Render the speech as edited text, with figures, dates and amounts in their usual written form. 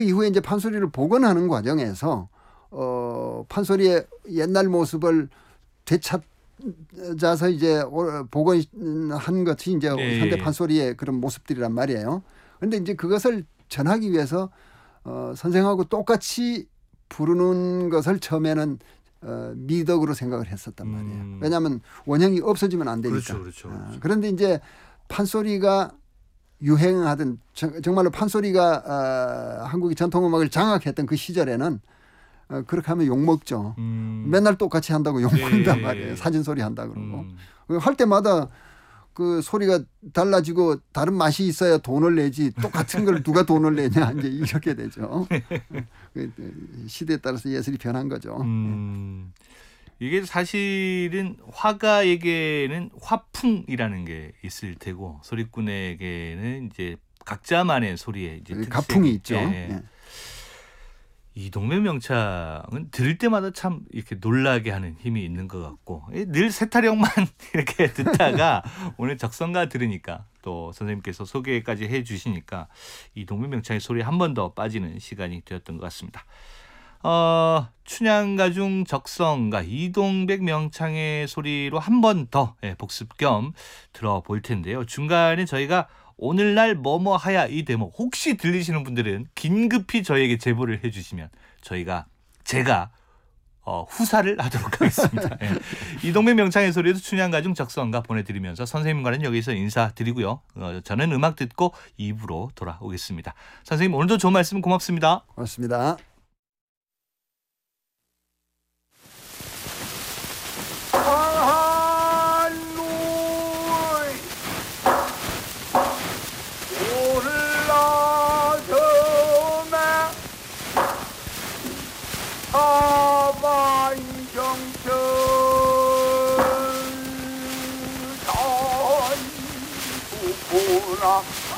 이후에 이제 판소리를 복원하는 과정에서 판소리의 옛날 모습을 되찾아서 이제 복원한 것이 이제 현대 판소리의 그런 모습들이란 말이에요. 그런데 이제 그것을 전하기 위해서 선생하고 똑같이 부르는 것을 처음에는 미덕으로 생각을 했었단 말이에요. 왜냐하면 원형이 없어지면 안 되니까. 그렇죠. 그런데 이제 판소리가 유행하던 정말로 판소리가 한국의 전통음악을 장악했던 그 시절에는 그렇게 하면 욕먹죠. 맨날 똑같이 한다고 욕먹는단 말이에요. 사진소리 한다 그러고. 할 때마다 그 소리가 달라지고 다른 맛이 있어야 돈을 내지 똑같은 걸 누가 돈을 내냐 이제 이렇게 되죠. 시대에 따라서 예술이 변한 거죠. 이게 사실은 화가에게는 화풍이라는 게 있을 테고 소리꾼에게는 이제 각자만의 소리에 이제 가풍이 있죠. 예. 이동매 명창은 들을 때마다 참 이렇게 놀라게 하는 힘이 있는 것 같고 늘 세타령만 이렇게 듣다가 오늘 적성가 들으니까 또 선생님께서 소개까지 해주시니까 이동매 명창의 소리에 한 번 더 빠지는 시간이 되었던 것 같습니다. 춘향가중 적성가 이동백 명창의 소리로 한 번 더 복습 겸 들어볼 텐데요. 중간에 저희가 오늘날 뭐뭐하야 이 대목 혹시 들리시는 분들은 긴급히 저에게 제보를 해주시면 제가 후사를 하도록 하겠습니다. 이동백 명창의 소리도 춘향가중 적성가 보내드리면서 선생님과는 여기서 인사드리고요. 저는 음악 듣고 2부로 돌아오겠습니다. 선생님 오늘도 좋은 말씀 고맙습니다. 고맙습니다. 하반경천